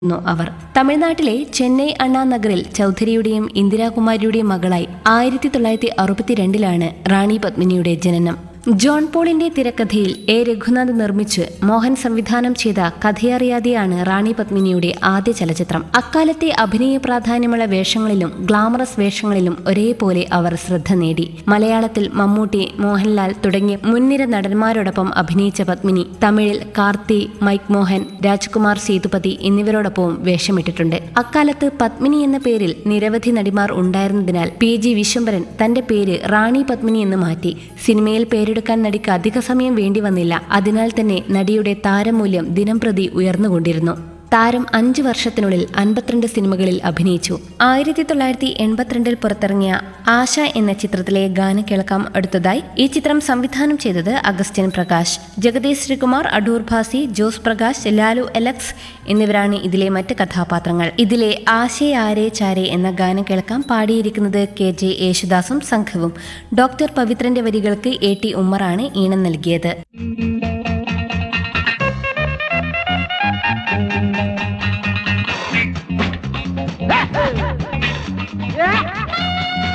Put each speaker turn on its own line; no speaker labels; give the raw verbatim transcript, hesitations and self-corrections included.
ന്നു അവർ. തമിഴ്നാട്ടിലെ ചെന്നൈ അണ്ണാ നഗറിൽ ചൗധരിയുടെയും ഇന്ദിരാകുമാരിയുടെയും മകളായി ആയിരത്തി തൊള്ളായിരത്തി അറുപത്തിരണ്ടിലാണ് റാണി പത്മിനിയുടെ ജനനം. ജോൺ പോളിന്റെ തിരക്കഥയിൽ എ രഘുനാഥ് നിർമ്മിച്ച് മോഹൻ സംവിധാനം ചെയ്ത കഥയറിയാതെയാണ് റാണി പത്മിനിയുടെ ആദ്യ ചലച്ചിത്രം. അക്കാലത്തെ അഭിനയ പ്രാധാന്യമുള്ള വേഷങ്ങളിലും ഗ്ലാമറസ് വേഷങ്ങളിലും ഒരേപോലെ അവർ ശ്രദ്ധ നേടി. മലയാളത്തിൽ മമ്മൂട്ടി, മോഹൻലാൽ തുടങ്ങിയ മുൻനിര നടന്മാരോടൊപ്പം അഭിനയിച്ച പത്മിനി തമിഴിൽ കാർത്തി, മൈക്ക് മോഹൻ, രാജ്കുമാർ സേതുപതി എന്നിവരോടൊപ്പവും വേഷമിട്ടിട്ടുണ്ട്. അക്കാലത്ത് പത്മിനി എന്ന പേരിൽ നിരവധി നടിമാർ ഉണ്ടായിരുന്നതിനാൽ പി ജി വിശ്വംഭരൻ തന്റെ പേര് റാണി പത്മിനി എന്ന് മാറ്റി. സിനിമയിൽ പേര് എടുക്കാൻ നടിക്ക് അധിക സമയം വേണ്ടി വന്നില്ല. അതിനാൽ തന്നെ നടിയുടെ താരമൂല്യം ദിനംപ്രതി ഉയർന്നുകൊണ്ടിരുന്നു. താരം അഞ്ചു വർഷത്തിനുള്ളിൽ അൻപത്തിരണ്ട് സിനിമകളിൽ അഭിനയിച്ചു. ആയിരത്തി തൊള്ളായിരത്തി എൺപത്തിരണ്ടിൽ പുറത്തിറങ്ങിയ ആശ എന്ന ചിത്രത്തിലെ ഗാനം കേൾക്കാം അടുത്തതായി. ഈ ചിത്രം സംവിധാനം ചെയ്തത് അഗസ്റ്റിൻ പ്രകാശ്. ജഗദീഷ് ശ്രീകുമാർ, അടൂർ ഭാസി, ജോസ് പ്രകാശ്, ലാലു എലക്സ് എന്നിവരാണ് ഇതിലെ മറ്റ് കഥാപാത്രങ്ങൾ. ഇതിലെ ആശേ ആരേ ചാരേ എന്ന ഗാനം കേൾക്കാം. പാടിയിരിക്കുന്നത് കെ ജെ യേശുദാസും സംഘവും. ഡോക്ടർ പവിത്രന്റെ വരികൾക്ക് എ ടി ഉമ്മറാണ് ഈണം നൽകിയത്.